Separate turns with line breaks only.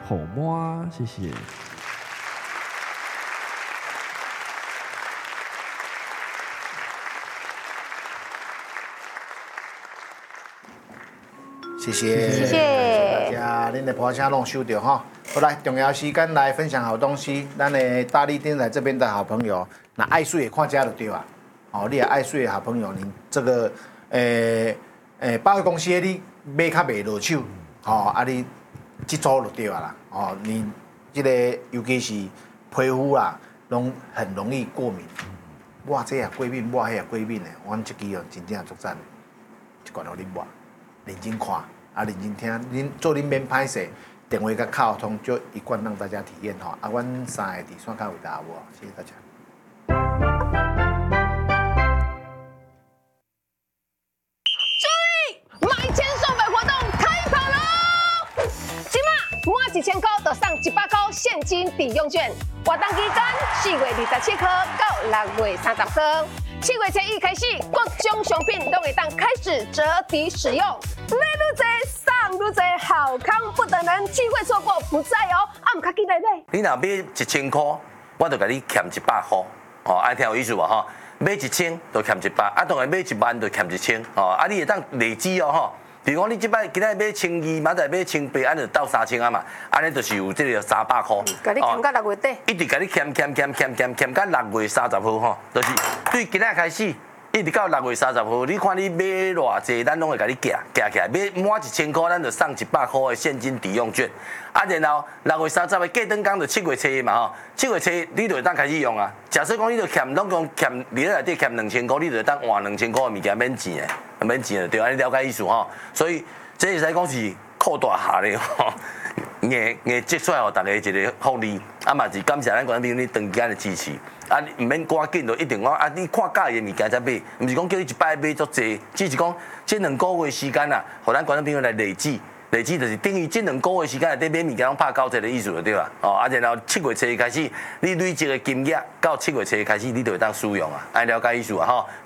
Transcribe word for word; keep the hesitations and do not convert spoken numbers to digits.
好吗？谢谢。
谢谢，
谢谢
大家，恁的播声拢收到哈。好来，重要时间来分享好东西。咱的大力电台这边的好朋友，那爱水也看家就对啊。哦，你也爱水的好朋友，你这个诶诶，百货公司你买较袂落手，哦，啊你这组就对啊啦。哦，你这个尤其是皮肤啦，拢很容易过敏。我这也过敏，我迄也过敏的，阮这支哦真正足赞，一罐互你抹，认真看。啊，认真听，恁做恁免歹势，电话甲卡通就一贯让大家体验吼。啊，阮三个伫线卡回答我，谢谢大家。
注意，买千送百活动开跑喽！今嘛满一千块就送一百块现金抵用券，活动期间四月二十七号到六月三十号。七月初一开始，各种商品都会当开始折抵使用，买愈多送愈多，好康不等人，机会错过不再哦！啊，唔卡记得买。
你若买一千块，我就甲你欠一百块，哦，爱听有意思无吼？买一千就欠一百，啊，当然买一万就欠一千，哦，啊，你会当累积哦吼。比如讲，你即摆今仔买千二，明仔买千八，安就到三千啊嘛，安尼就是有这个三百块。
甲你欠到六月底，
一直甲你欠欠欠欠欠欠到六月三十号吼，就是对今仔开始，一直到六月三十号，你看你买偌济，咱拢会甲你夹夹起来，买满一千块，咱就送一百块的现金抵用券。啊，然后六月三十的过灯工就七月初嘛吼，七月初你就会当开始用啊。假设讲你就欠，拢讲欠，你内底欠两千块，你就会当换两千块的物件免钱的，免钱的对，安尼了解意思吼。所以这会使讲是扩大下咧吼。硬硬接出来，互大家一个福利，啊嘛是感谢咱观众朋友你长期的支持，啊你唔免赶紧就一定讲啊你看介意的物件才买，唔是讲叫你一摆买足济，只是讲这两个月时间啊，互咱观众朋友来累积，累积就是等于这两个月时间内底买物件拢拍九折的意思就对啦，哦啊然后七月初开始，你累积的金额到七月初开始你就会当使用啊，爱了解意思啊吼，